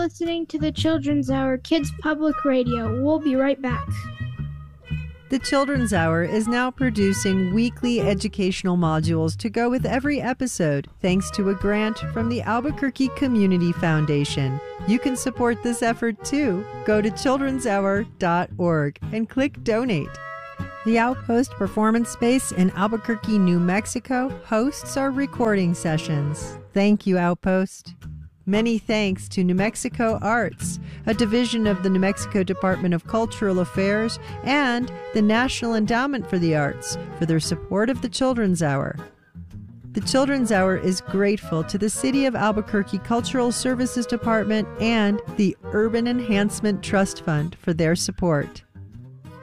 listening to the Children's Hour Kids Public Radio. We'll be right back. The Children's Hour is now producing weekly educational modules to go with every episode, thanks to a grant from the Albuquerque Community Foundation. You can support this effort too. Go to childrenshour.org and click Donate. The Outpost Performance Space in Albuquerque, New Mexico hosts our recording sessions. Thank you, Outpost. Many thanks to New Mexico Arts, a division of the New Mexico Department of Cultural Affairs, and the National Endowment for the Arts for their support of the Children's Hour. The Children's Hour is grateful to the City of Albuquerque Cultural Services Department and the Urban Enhancement Trust Fund for their support.